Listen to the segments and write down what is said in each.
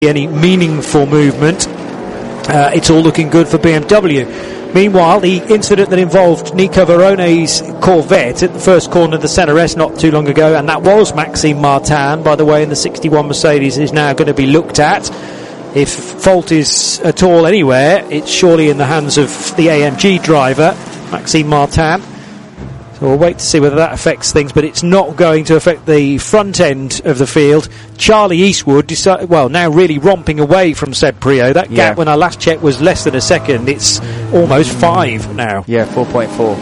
any meaningful movement. It's all looking good for BMW. Meanwhile, the incident that involved Nico Verone's Corvette at the first corner of the Centre S not too long ago, and that was Maxime Martin, by the way, in the 61 Mercedes, is now going to be looked at. If fault is at all anywhere, it's surely in the hands of the AMG driver, Maxime Martin. So we'll wait to see whether that affects things, but it's not going to affect the front end of the field. Charlie Eastwood now really romping away from Seb Priaulx. That gap when I last checked was less than a second. It's almost 5 now. Yeah, 4.4.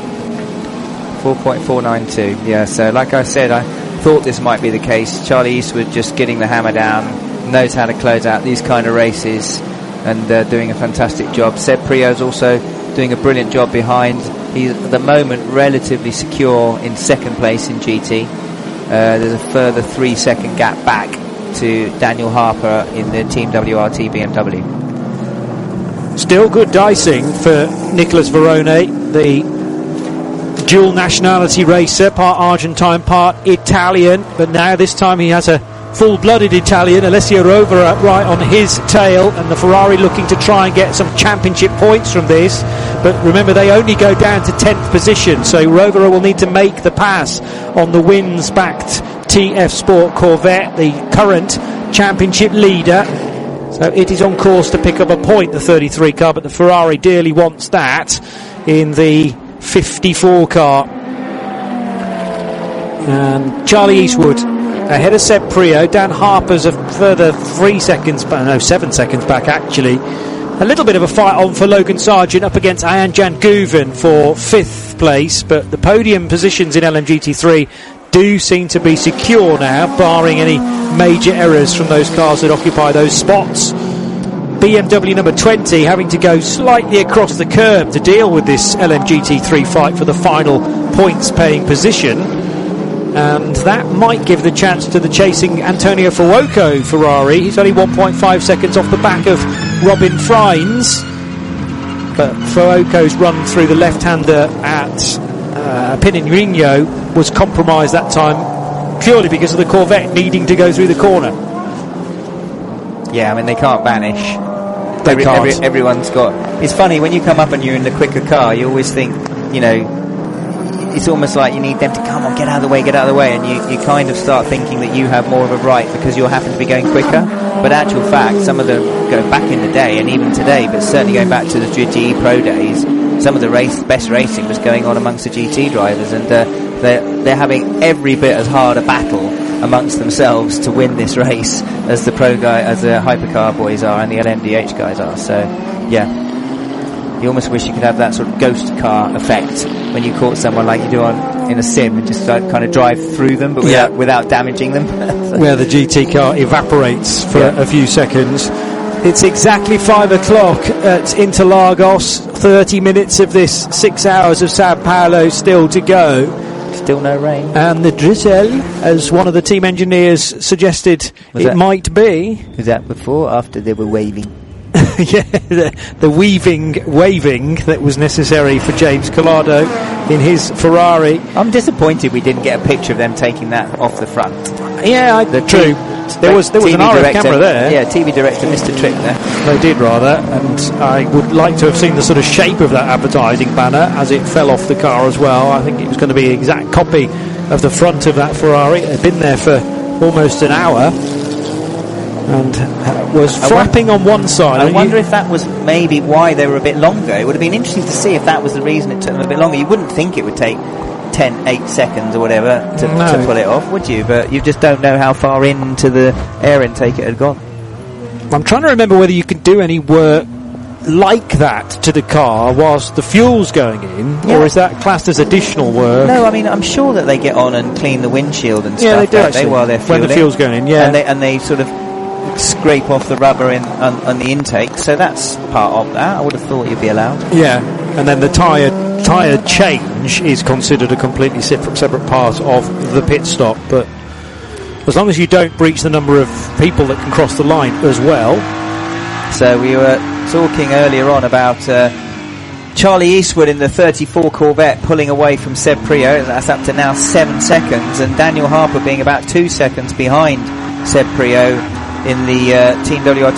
4.492. Yeah, so like I said, I thought this might be the case. Charlie Eastwood just getting the hammer down, knows how to close out these kind of races, and doing a fantastic job. Seb Priaulx's also doing a brilliant job behind. He's at the moment relatively secure in second place in GT. There's a further 3-second gap back to Daniel Harper in the Team WRT BMW. Still good dicing for Nicolas Varone, the dual nationality racer, part Argentine, part Italian, but now this time he has a full-blooded Italian, Alessio Rovera, right on his tail, and the Ferrari looking to try and get some championship points from this. But remember, they only go down to 10th position, so Rovera will need to make the pass on the wins-backed TF Sport Corvette, the current championship leader. So it is on course to pick up a point, the 33 car, but the Ferrari dearly wants that in the 54 car. And Charlie Eastwood ahead of Seb Priaulx. Dan Harper's a further 7 seconds back actually. A little bit of a fight on for Logan Sargent up against Ayan Janguven for 5th place, but the podium positions in LMGT3 do seem to be secure now, barring any major errors from those cars that occupy those spots. BMW number 20 having to go slightly across the curb to deal with this LMGT3 fight for the final points paying position. And that might give the chance to the chasing Antonio Fuoco Ferrari. He's only 1.5 seconds off the back of Robin Freins, but Fuoco's run through the left-hander at Pinarino was compromised that time purely because of the Corvette needing to go through the corner. Yeah, I mean, they can't vanish. Everyone's got... It's funny, when you come up and you're in the quicker car, you always think, it's almost like you need them to come on, get out of the way, and you kind of start thinking that you have more of a right because you happen to be going quicker. But actual fact, some of them go back in the day, and even today, but certainly going back to the GT Pro days, some of the best racing was going on amongst the GT drivers, and they're having every bit as hard a battle amongst themselves to win this race as the hypercar boys are and the LMDH guys are. So, yeah. You almost wish you could have that sort of ghost car effect when you caught someone like you do in a sim and just kind of drive through them, but without damaging them. Where the GT car evaporates for a few seconds. It's exactly 5 o'clock at Interlagos. 30 minutes of this 6 hours of Sao Paulo still to go. Still no rain. And the drizzle, as one of the team engineers suggested, might be. Was that before or after they were waving? Yeah, the waving that was necessary for James Collado in his Ferrari. I'm disappointed we didn't get a picture of them taking that off the front. Yeah, true. There was an RF camera there. Yeah, TV director Mr. Trick there. They did rather, and I would like to have seen the sort of shape of that advertising banner as it fell off the car as well. I think it was going to be an exact copy of the front of that Ferrari. It had been there for almost an hour and was flapping on one side. I wonder if that was maybe why they were a bit longer. It would have been interesting to see if that was the reason it took them a bit longer. You wouldn't think it would take 8 seconds or whatever to pull it off, would you? But you just don't know how far into the air intake it had gone. I'm trying to remember whether you could do any work like that to the car whilst the fuel's going in, or is that classed as additional work? No, I mean, I'm sure that they get on and clean the windshield and stuff. Yeah, they do actually, while they're fueling. When the fuel's going in, yeah. And they sort of scrape off the rubber on the intake, so that's part of that. I would have thought you'd be allowed. Yeah, and then the tyre change is considered a completely separate part of the pit stop, but as long as you don't breach the number of people that can cross the line as well. So we were talking earlier on about Charlie Eastwood in the 34 Corvette pulling away from Seb Priaulx. That's up to now 7 seconds, and Daniel Harper being about 2 seconds behind Seb Priaulx in the Team WRT